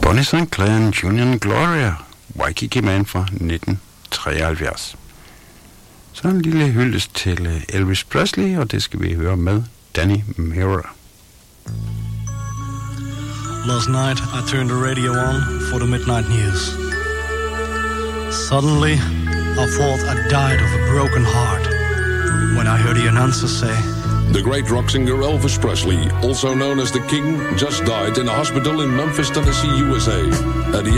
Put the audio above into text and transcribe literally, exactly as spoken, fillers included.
Bonnie Sinclair og Junior Gloria, Waikiki Man fra nitten treoghalvfjerds. Så en lille hyldest til Elvis Presley, og det skal vi høre med Danny Mirror. Last night I turned the radio on for the midnight news. Suddenly I thought I died of a broken heart when I heard the announcer say, the great rock singer Elvis Presley, also known as the King, just died in a hospital in Memphis, Tennessee, U S A, at the